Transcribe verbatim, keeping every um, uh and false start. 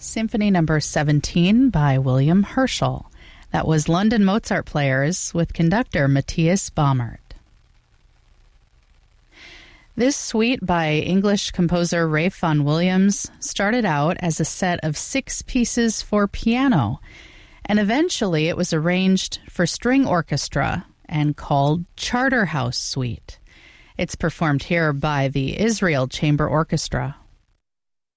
Symphony Number seventeen by William Herschel. That was London Mozart Players with conductor Matthias Baumert. This suite by English composer Ralph Vaughan Williams started out as a set of six pieces for piano, and eventually it was arranged for string orchestra and called Charterhouse Suite. It's performed here by the Israel Chamber Orchestra.